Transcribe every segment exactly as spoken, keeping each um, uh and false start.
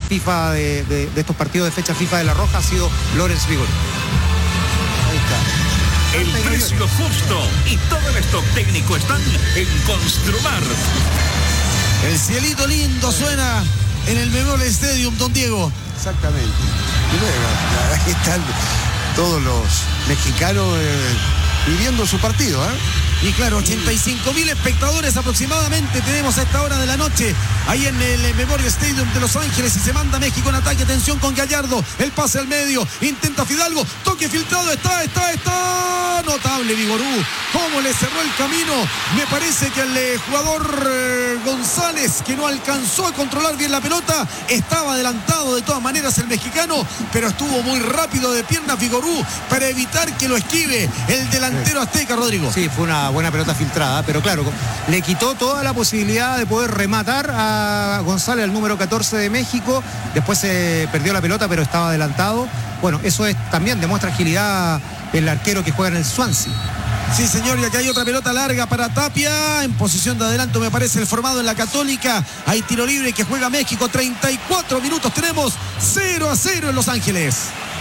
FIFA de, de, de estos partidos de fecha FIFA de La Roja ha sido Lorenz Vigorú. Ahí está. El precio justo y todo el stock técnico están en Construmar. El cielito lindo suena en el Memorial Stadium, don Diego. Exactamente. Y bueno, la verdad que están todos los mexicanos eh, viviendo su partido, ¿eh? Y claro, ochenta y cinco mil espectadores aproximadamente tenemos a esta hora de la noche ahí en el Memorial Stadium de Los Ángeles, y se manda México en ataque. Atención con Gallardo, el pase al medio, intenta Fidalgo, toque filtrado, está, está, está, notable Vigorú, cómo le cerró el camino. Me parece que el eh, jugador eh, González, que no alcanzó a controlar bien la pelota, estaba adelantado de todas maneras el mexicano, pero estuvo muy rápido de piernas Vigorú para evitar que lo esquive el delantero azteca, Rodrigo. Sí, fue una buena pelota filtrada, pero claro, le quitó toda la posibilidad de poder rematar a González, el número catorce de México. Después se perdió la pelota, pero estaba adelantado. Bueno, eso es también demuestra agilidad el arquero que juega en el Swansea. Sí, señor, y aquí hay otra pelota larga para Tapia, en posición de adelanto me parece el formado en la Católica. Hay tiro libre que juega México, treinta y cuatro minutos tenemos, cero a cero en Los Ángeles.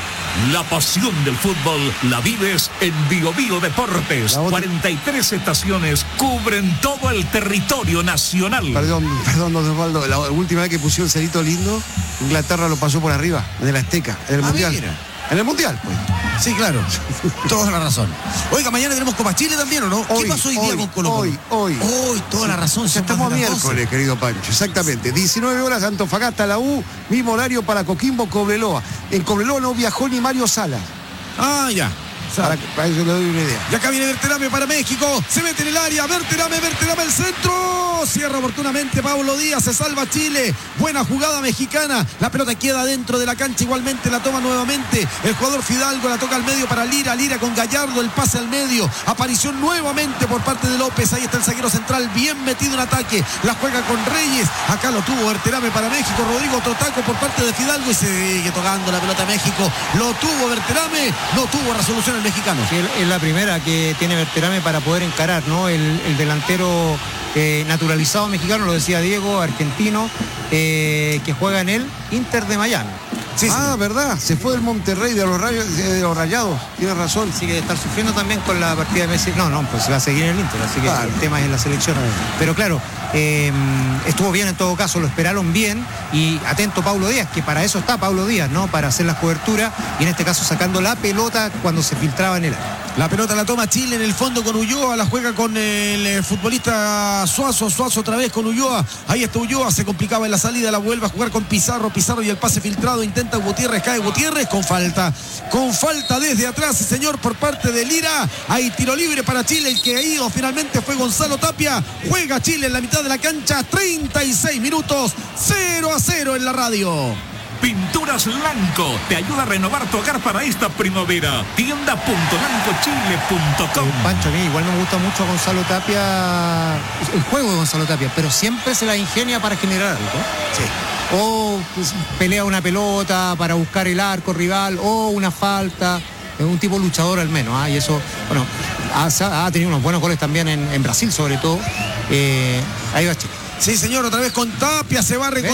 La pasión del fútbol la vives en Bio Bio Deportes. cuarenta y tres estaciones cubren todo el territorio nacional. Perdón, perdón, don Osvaldo. La última vez que pusieron el cerito lindo, Inglaterra lo pasó por arriba, en el Azteca, en el ah, Mundial. Mira. En el Mundial, pues. Sí, claro. Toda la razón. Oiga, mañana tenemos Copa Chile también, ¿o no? Hoy, ¿Qué pasó hoy, hoy día con Colo-Colo? Hoy, hoy. Hoy, toda la razón. Ya estamos miércoles, querido Pancho. Exactamente. diecinueve horas, Antofagasta, la U. Mismo horario para Coquimbo, Cobreloa. En Cobreloa no viajó ni Mario Sala. Ah, ya. Para, para eso le doy una idea. Y acá viene Berterame para México. Se mete en el área. Berterame, Berterame, el centro. Cierra oportunamente Pablo Díaz. Se salva Chile. Buena jugada mexicana. La pelota queda dentro de la cancha. Igualmente la toma nuevamente el jugador Fidalgo. La toca al medio para Lira. Lira con Gallardo. El pase al medio. Aparición nuevamente por parte de López. Ahí está el zaguero central. Bien metido en ataque. La juega con Reyes. Acá lo tuvo Berterame para México. Rodrigo, otro taco por parte de Fidalgo. Y sigue tocando la pelota a México. Lo tuvo Berterame. No tuvo resolución el mexicano. Sí, es la primera que tiene Berterame para poder encarar, ¿no? El, el delantero eh, naturalizado mexicano, lo decía Diego, argentino, eh, que juega en el Inter de Miami. Sí, ah, sí. ¿Verdad? Se fue del Monterrey, de los, rayos, de los Rayados. Tiene razón. Sigue de estar sufriendo también con la partida de Messi. No, no, pues se va a seguir en el Inter, así que claro, el tema es en la selección. Pero claro, eh, estuvo bien en todo caso, lo esperaron bien. Y atento Paulo Díaz, que para eso está Paulo Díaz, ¿no? Para hacer las coberturas y en este caso sacando la pelota cuando se filtraba en el área. La pelota la toma Chile en el fondo con Ulloa, la juega con el futbolista Suazo, Suazo otra vez con Ulloa, ahí está Ulloa, se complicaba en la salida, la vuelve a jugar con Pizarro, Pizarro y el pase filtrado, intenta Gutiérrez, cae Gutiérrez con falta, con falta desde atrás, señor, por parte de Lira. Hay tiro libre para Chile, el que ha ido finalmente fue Gonzalo Tapia, juega Chile en la mitad de la cancha, treinta y seis minutos, cero a cero en la radio. Pinturas Lanco te ayuda a renovar tu hogar para esta primavera. tienda punto lanco chile punto com. Pancho, a mí igual me gusta mucho Gonzalo Tapia, el juego de Gonzalo Tapia, pero siempre se la ingenia para generar algo. Sí. O pues, pelea una pelota para buscar el arco rival, o una falta. Es un tipo luchador al menos, ¿eh? Y eso, bueno, ha, ha tenido unos buenos goles también en, en Brasil sobre todo. Eh, ahí va Chile. Sí, señor, otra vez con Tapia, se va a